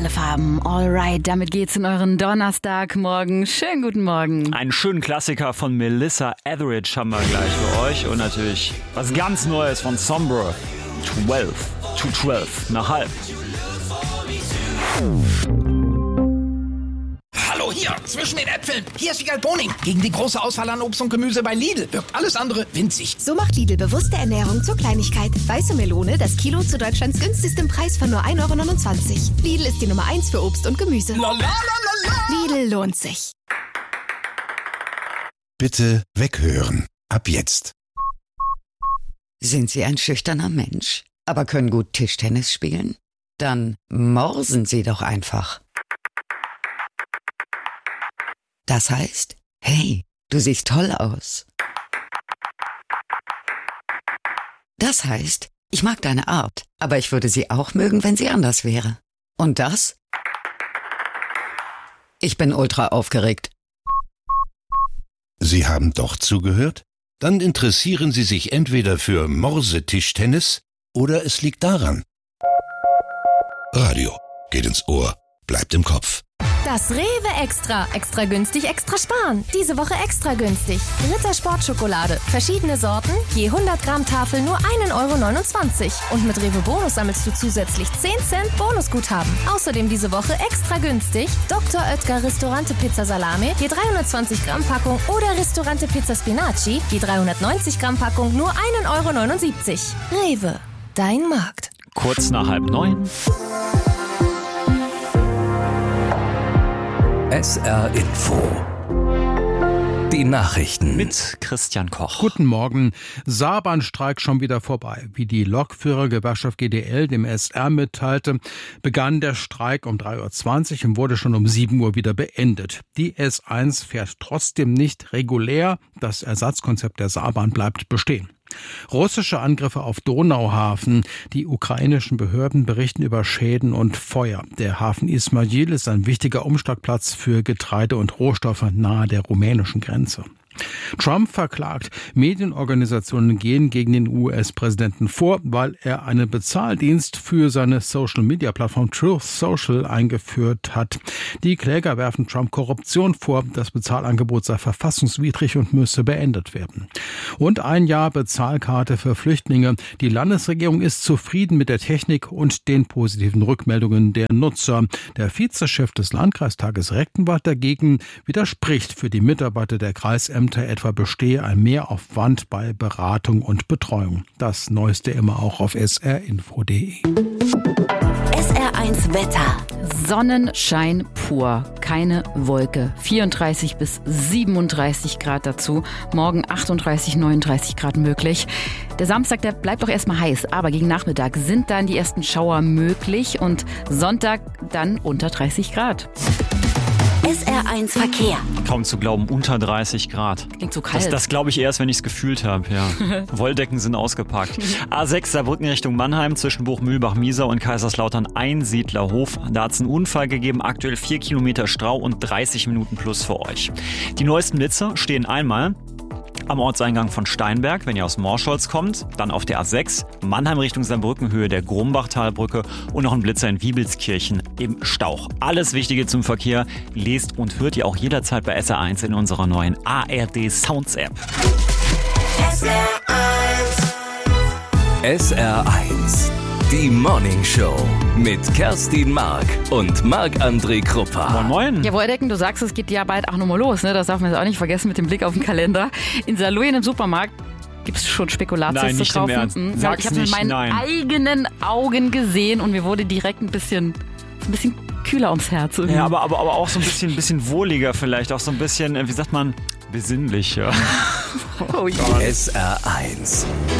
alle Farben. Alright, damit geht's in euren Donnerstagmorgen. Schönen guten Morgen. Einen schönen Klassiker von Melissa Etheridge haben wir gleich für euch. Und natürlich was ganz Neues von Sombra. 12 to 12 nach halb. Hallo hier, zwischen den Äpfeln. Hier ist Wiegald Boning. Gegen die große Auswahl an Obst und Gemüse bei Lidl wirkt alles andere winzig. So macht Lidl bewusste Ernährung zur Kleinigkeit. Weiße Melone, das Kilo zu Deutschlands günstigstem Preis von nur 1,29 €. Lidl ist die Nummer 1 für Obst und Gemüse. Lidl lohnt sich. Bitte weghören. Ab jetzt. Sind Sie ein schüchterner Mensch, aber können gut Tischtennis spielen? Dann morsen Sie doch einfach. Das heißt, hey, du siehst toll aus. Das heißt, ich mag deine Art, aber ich würde sie auch mögen, wenn sie anders wäre. Und das? Ich bin ultra aufgeregt. Sie haben doch zugehört? Dann interessieren Sie sich entweder für Morsetischtennis oder es liegt daran. Radio geht ins Ohr, bleibt im Kopf. Das Rewe Extra. Extra günstig, extra sparen. Diese Woche extra günstig. Ritter Sportschokolade. Verschiedene Sorten. Je 100 Gramm Tafel nur 1,29 €. Und mit Rewe Bonus sammelst du zusätzlich 10 Cent Bonusguthaben. Außerdem diese Woche extra günstig. Dr. Oetker Ristorante Pizza Salame. Je 320 Gramm Packung. Oder Ristorante Pizza Spinaci. Je 390 Gramm Packung nur 1,79 €. Rewe. Dein Markt. Kurz nach 8:30. SR Info. Die Nachrichten Mit Christian Koch. Guten Morgen. Saarbahnstreik schon wieder vorbei. Wie die Lokführergewerkschaft GDL dem SR mitteilte, begann der Streik um 3:20 Uhr und wurde schon um 7 Uhr wieder beendet. Die S1 fährt trotzdem nicht regulär. Das Ersatzkonzept der Saarbahn bleibt bestehen. Russische Angriffe auf Donauhafen. Die ukrainischen Behörden berichten über Schäden und Feuer. Der Hafen Ismail ist ein wichtiger Umschlagplatz für Getreide und Rohstoffe nahe der rumänischen Grenze. Trump verklagt. Medienorganisationen gehen gegen den US-Präsidenten vor, weil er einen Bezahldienst für seine Social-Media-Plattform Truth Social eingeführt hat. Die Kläger werfen Trump Korruption vor. Das Bezahlangebot sei verfassungswidrig und müsse beendet werden. Und ein Jahr Bezahlkarte für Flüchtlinge. Die Landesregierung ist zufrieden mit der Technik und den positiven Rückmeldungen der Nutzer. Der Vizechef des Landkreistages Rechtenwald dagegen widerspricht. Für die Mitarbeiter der Kreisämter etwa bestehe ein Mehraufwand bei Beratung und Betreuung. Das Neueste immer auch auf srinfo.de. SR1 Wetter. Sonnenschein pur, keine Wolke. 34 bis 37 Grad dazu. Morgen 38, 39 Grad möglich. Der Samstag, der bleibt doch erstmal heiß, aber gegen Nachmittag sind dann die ersten Schauer möglich und Sonntag dann unter 30 Grad. SR1 Verkehr. Kaum zu glauben, unter 30 Grad. Klingt so kalt. Das glaube ich erst, wenn ich es gefühlt habe. Ja. Wolldecken sind ausgepackt. A6 Saarbrücken Richtung Mannheim zwischen Buchmühlbach-Miesau und Kaiserslautern Einsiedlerhof. Da hat es einen Unfall gegeben. Aktuell 4 Kilometer Stau und 30 Minuten plus für euch. Die neuesten Blitze stehen einmal am Ortseingang von Steinberg, wenn ihr aus Morscholz kommt, dann auf der A6, Mannheim Richtung Saarbrücken, Höhe der Grumbachtalbrücke und noch ein Blitzer in Wiebelskirchen im Stauch. Alles Wichtige zum Verkehr lest und hört ihr auch jederzeit bei SR1 in unserer neuen ARD Sounds App. SR1. Die Morning Show mit Kerstin Mark und Marc-André Kruppa. Moin, moin. Ja, Wolldecken, du sagst, es geht ja bald auch nochmal los, ne? Das darf man jetzt auch nicht vergessen mit dem Blick auf den Kalender. In Saarlouis im Supermarkt gibt es schon Spekulatius Nein, zu nicht kaufen. im Ernst. Ich Sag's habe mit nicht, meinen nein. eigenen Augen gesehen und mir wurde direkt ein bisschen kühler ums Herz. Irgendwie. Ja, aber auch so ein bisschen wohliger vielleicht, auch so ein bisschen, wie sagt man, besinnlicher. Oh, yeah. SR1.